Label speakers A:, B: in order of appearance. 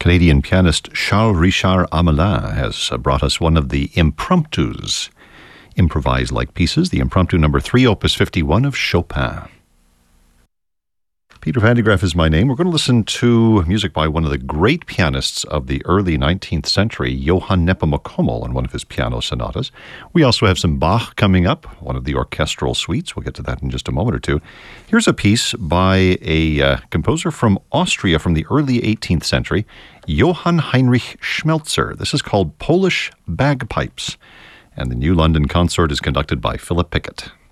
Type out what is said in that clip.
A: Canadian pianist Charles Richard Amelin has brought us one of the impromptus, improvised-like pieces, the Impromptu number 3, Opus 51 of Chopin. Peter Van de Graaff is my name. We're going to listen to music by one of the great pianists of the early 19th century, Johann Nepomuk and one of his piano sonatas. We also have some Bach coming up, one of the orchestral suites. We'll get to that in just a moment or two. Here's a piece by a composer from Austria from the early 18th century, Johann Heinrich Schmelzer. This is called Polish Bagpipes, and the New London Consort is conducted by Philip Pickett.